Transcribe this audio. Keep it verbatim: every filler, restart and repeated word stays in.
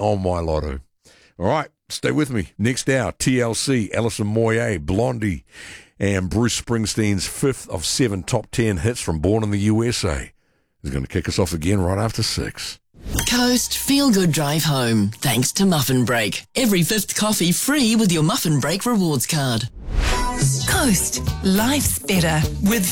on my lotto. All right, stay with me. Next hour, T L C, Alison Moyet, Blondie, and Bruce Springsteen's fifth of seven top ten hits from Born in the U S A is going to kick us off again right after six. Coast Feel Good Drive Home, thanks to Muffin Break. Every fifth coffee free with your Muffin Break rewards card. Coast, life's better with